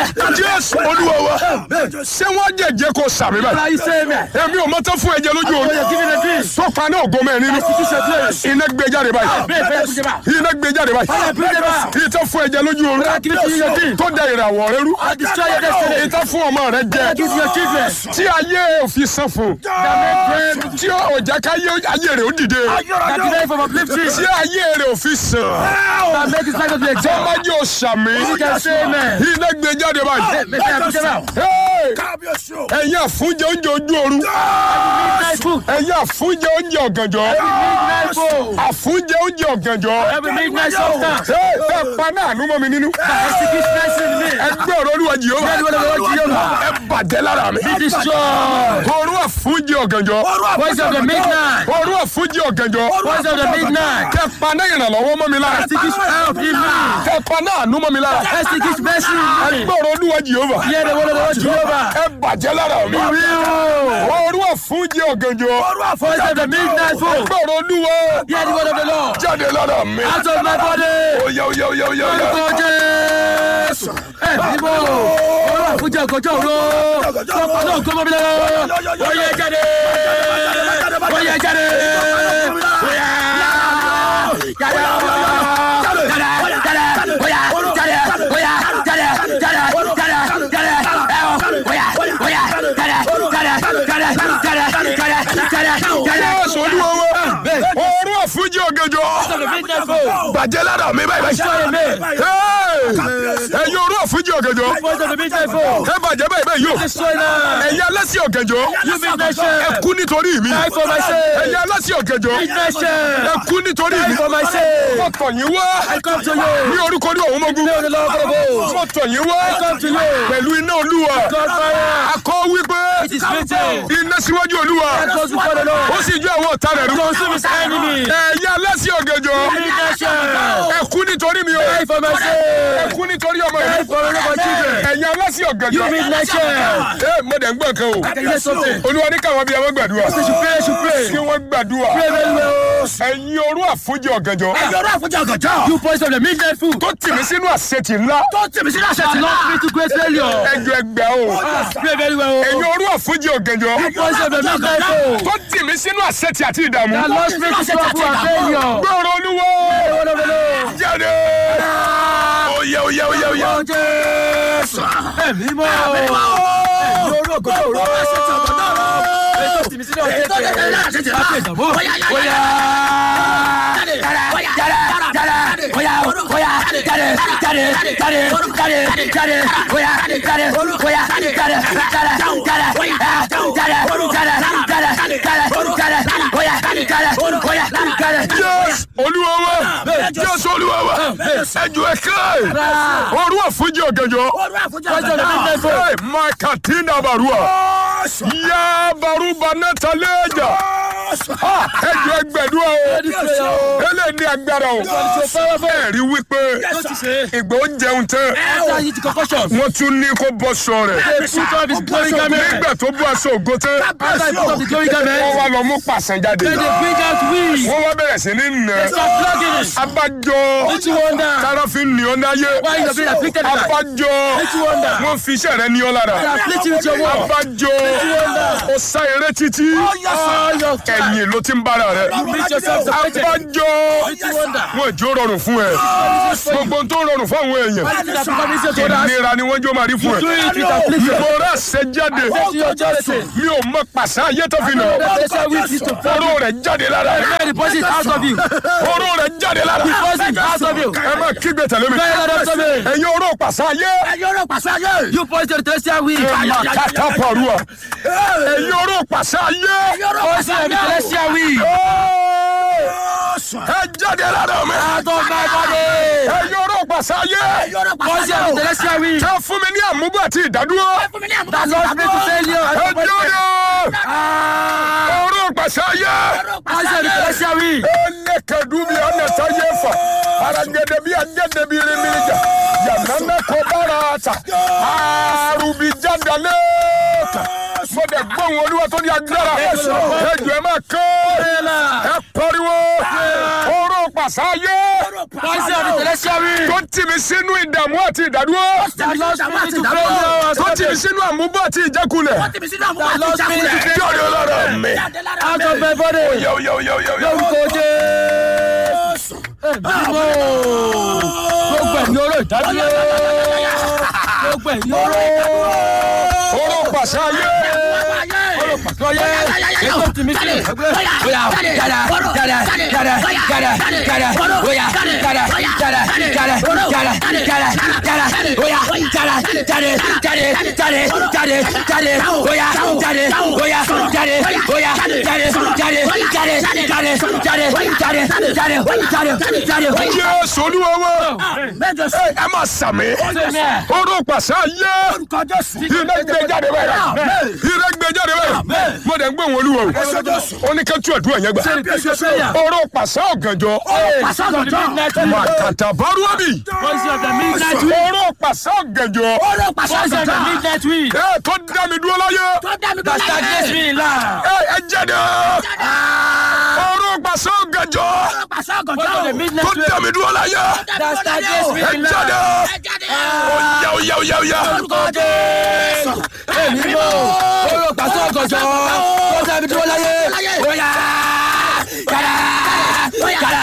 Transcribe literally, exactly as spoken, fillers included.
Jésù Olúwa wa. Ṣé wọ́n jẹ̀jẹ̀ kó sàmì báyìí? Èmi ò mọ́tò fún ẹ̀jẹ̀ lójú oorun. Sọ́kà náà gómẹ̀ nínú. Iná gbé jáde báyìí. Iná gbé jáde báyìí. Ìtọ́ fún ẹ̀jẹ̀ lójú oorun. Tó da ìràwọ̀ rẹ rú. Ìtọ́ fún ọmọ rẹ jẹ. Tí ayé òfin sàn fún. Tí ọjà káyé ayé rẹ̀ ó dìde. Tí ayé rẹ̀ òfin sàn. Tọ́májú òsàmì. Iná gbé jáde báyìí. Ẹ̀yin àfúnjẹ oúnjẹ ojú oorun. Ẹ̀yin àfúnjẹ oúnjẹ ọ̀gànjọ́. Àfúnjẹ oúnjẹ ọ̀gànjọ́. Ẹ pa náà ló mọ́ mi nínú. Ẹgbẹ́ ọ̀rọ̀ Olúwa Jèhófà. Ẹ bàjẹ́ lára mi. Òru àfúnjẹ ọ̀gànjọ́. Òru àfúnjẹ ọ̀gànjọ́. Ẹ pa náà ìrànlọ́wọ́ mọ́ mi lára. Ẹ pa náà ló mọ́ mi lára. Ẹgbẹ́ ọ̀rọ̀ Olúwa Jèhófà. Ẹ bàjẹ́ lára mi. Òru àfúnjẹ ọ̀gànjọ́. Ẹgbẹ́ ọ̀rọ̀ Olúwa. Jáde lára mi. Oya oya oya oya oya. Ẹ bíbọ̀ ọ̀rọ̀ àfúnjẹ ọ̀gànjọ́ òru. Sọ́kọ̀ náà kọ́ mọ́ mi lára. Oya jáde. Oya jáde. Oya jáde. Òru àfúnjẹ ọ̀gànjọ́. Bàjẹ́ lára mi báyìí báyìí. Ẹ̀yin òru àfúnjẹ ọ̀gànjọ́. Ẹ bàjẹ́ báyìí báyìí yóò. Ẹ̀yin alásì ọ̀gànjọ́. Ẹ kú nítorí mi. Ẹ̀yin alásì ọ̀gànjọ́. Ẹ kú nítorí mi. Mo tọ̀ yín wá. Ní orúkọ ní òun mọ́gún. Mo tọ̀ yín wá. Pẹ̀lú iná Olúwa. Akọ wípé iná síwájú Olúwa. Ó sì jẹ́ àwọn ọ̀tá rẹ̀ rú. Ẹ̀yin alásì ọ̀gànjọ́. Ẹ kú nítorí mi o. Ẹ kú nítorí ọmọ yìí. Ẹ̀yin alásì ọ̀gànjọ́. Ẹ mo dẹ̀ ń gbọ́ kan o. Olúwa ní káwọn bí àwọn gbàdúrà. Kí wọ́n gbàdúrà. Ẹ̀yin òru àfúnjẹ ọ̀gànjọ́. You boys of the midnight food. Tó tì mí sínú àṣetì ńlá. Not me to great failure. Ẹjọ́ ẹgbẹ́ o. Pray very well. Ẹ̀yin òru àfúnjẹ ọ̀gànjọ́. You boys of the midnight food. Tó tì mí sínú àṣetì àti ìdààmú. That lost me to trouble and failure. Gbọ́rọ̀ Olúwa. Jáde. Oyè oyè oyè oyè. Ẹ̀mí mọ́. Ẹ̀mí ògòdò. Ètò tìmí sínú ọ̀gẹ̀dẹ̀. Oya oya. Jáde jáde jáde. Oya oya jáde jáde jáde jáde jáde. Oya jáde oya jáde jáde jáde jáde jáde jáde. Oya jáde oya jáde. Jésù Olúwa wa. Jésù Olúwa wa. Ẹjọ́ ẹ̀ka. Òru àfúnjẹ ọ̀gànjọ́. Makatina barua. Ya baruba netaleja. Ẹjọ́ ẹgbẹ̀dúrà o. Ẹlẹ́ ní agbára o. Ẹ̀rí wípé ìgbà ó jẹun tán. Wọ́n tún ní kó bọ́ sọ rẹ̀. Nígbà tó bọ́ aṣọ ògo tán. Wọ́n wá lọ mú pàṣẹ jáde. Wọ́n wá bẹ̀rẹ̀ sí ní nà. Abájọ. Tára fi ní ọ náyé. Abájọ. Wọ́n fi iṣẹ́ rẹ̀ ní ọ lára. Abájọ. Ó sá eré títí. Ẹ̀yìn ló ti ń bára rẹ̀. Abájọ. Wọ́n ìjó rọrùn fún ẹ. Gbogbo tó rọrùn fún àwọn èèyàn. Ìnira ni wọ́n jó máa rí fún ẹ. Mo rà ṣe jáde. Mi ò mọ pàṣẹ ayé tó fi nà. Oró rẹ̀ jáde lára. Oró rẹ̀ jáde lára. Ẹ máa kígbe tẹ̀lé mi. Ẹ̀yin oró pàṣẹ ayé. You boys of the celestial wing. Kàtà pàrọ̀. Ẹ̀yin oró pàṣẹ ayé. Boys of the celestial wing. Ẹ jáde lára mi. Ẹ̀yin oró pàṣẹ ayé. Boys of the celestial wing. Ẹ fún mi ní àmúgbò àti ìdádúró. That lost me to failure. Ẹ jáde. Oró pàṣẹ ayé. Boys of the celestial wing. Ẹnẹkẹdùnmí ọ̀nẹ̀sáyé fà. Aragẹdẹbí agẹdẹbí rẹmíjà. Yànnánà kọ bára àtà. Àrùbí jáde lẹ́ẹ̀ka. Mo dẹ̀ gbóhùn Olúwa tó ní agbára. Ẹjọ́ ẹ máa kọ́. Ẹ pariwo. Oró pàṣẹ ayé. Boys of the celestial wing. Tó tì tì mí sínú ìdààmú àti ìdádúró. tó tì mí sínú àmúbọ̀ àti ìjákulẹ̀. kí ọ̀dọ́ lọ́rọ̀ mi. out of my body. Yo, yo, yo, yo, yo. lórúkọ Jésù. gbogbo ẹ̀ ní oró ìdádúró. gbogbo ẹ̀ ní oró. oró pàṣẹ ayé. oró pàṣẹ ayé. ètò tìmí sí. oya jada jada jada jada jada oya jada jada jada jada jada jada oya jada jade jade jade jade jade oya jade oya jade oya jade jade jade jade jade jade jade jade jade. Jésù Olúwa wa. ẹ máa sàmì. oró pàṣẹ ayé. iná gbé jáde báyìí. iná gbé jáde báyìí. mo dẹ̀ ń gbé wọn Olúwa o. ó ní ká tú àdúrà yẹn gbà. oró pàṣẹ ọ̀gànjọ́. màkàtà bárúwábì. oró pàṣẹ ọ̀gànjọ́. ẹ tó dá mi dúró láyé. ẹ ẹ jáde. oró pàṣẹ ọ̀gànjọ́. tó dá mi dúró láyé. ẹ jáde. oya oya oya oya. Èmi mọ̀ oró pàṣẹ ọ̀gànjọ́. tó dá mi dúró láyé.